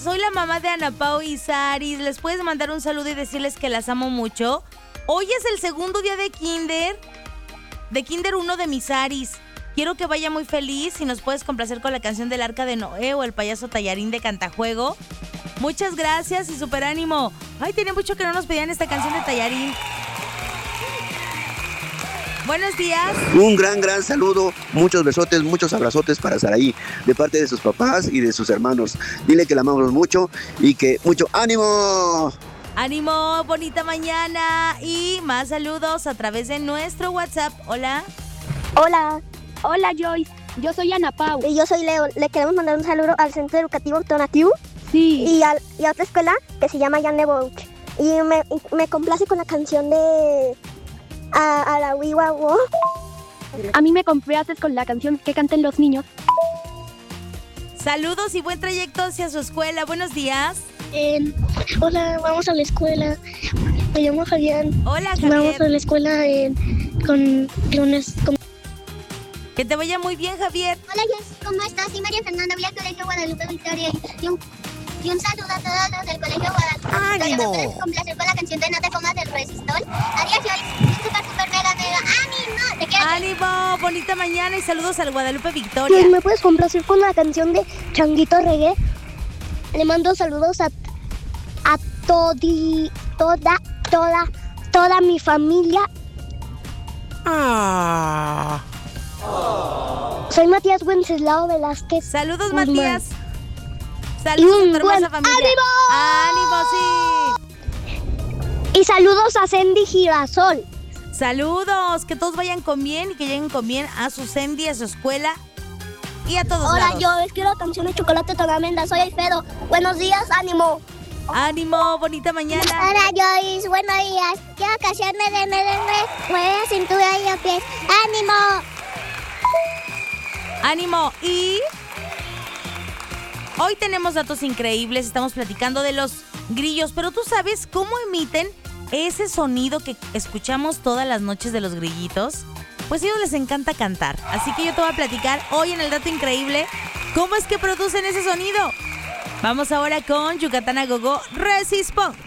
soy la mamá de Ana Pao y Saris. ¿Les puedes mandar un saludo y decirles que las amo mucho? Hoy es el segundo día de Kinder 1 de mis Saris. Quiero que vaya muy feliz. Si nos puedes complacer con la canción del Arca de Noé o el payaso Tallarín de Cantajuego. Muchas gracias y súper ánimo. Ay, tenía mucho que no nos pedían esta canción de Tallarín. Buenos días. Un gran saludo, muchos besotes, muchos abrazotes para Saraí, de parte de sus papás y de sus hermanos. Dile que la amamos mucho y que mucho ánimo. Ánimo, bonita mañana y más saludos a través de nuestro WhatsApp. Hola. Hola Joyce, yo soy Ana Pau. Y yo soy Leo. Le queremos mandar un saludo al Centro Educativo Tonatiu. Sí. Y a otra escuela que se llama Jan de Bouch. Y me complace con la canción de a la Wiwawo. A mí me complaces con la canción que canten los niños. Saludos y buen trayecto hacia su escuela. Buenos días. Hola, vamos a la escuela. Me llamo Fabián. Hola, Javier. Vamos a la escuela con lunes. Que te vaya muy bien, Javier. Hola, Jess, ¿cómo estás? Soy María Fernanda, voy al Colegio Guadalupe Victoria y un saludo a todos los del Colegio Guadalupe Victoria. ¿Me puedes complacer con la canción de No te comas del Resistol? Adiós, Joyce. Super mega. ¡Ánimo! Te quiero. ¡Ánimo! Bonita mañana y saludos al Guadalupe Victoria. ¿Me puedes complacer con la canción de Changuito Reggae? Le mando saludos a toda mi familia. Soy Matías Wenceslao Velázquez. Saludos, Guzmán. Matías. Saludos a tu hermosa familia. ¡Ánimo! ¡Ánimo, sí! Y saludos a Sandy Girasol. Saludos, que todos vayan con bien y que lleguen con bien a su Sandy, a su escuela y a todos Hola, lados. yo quiero canción de Chocolate Tonamenda. Soy Alfredo. Buenos días, ánimo. ¡Ánimo! Bonita mañana. Hola, Joyce, buenos días. Quiero canciones de merengue. Mueve la cintura y los pies. ¡Ánimo! ¡Ánimo! Y hoy tenemos datos increíbles. Estamos platicando de los grillos, pero ¿tú sabes cómo emiten ese sonido que escuchamos todas las noches de los grillitos? Pues a ellos les encanta cantar. Así que yo te voy a platicar hoy en el dato increíble cómo es que producen ese sonido. Vamos ahora con Yucatán a Gogo Resist Punk.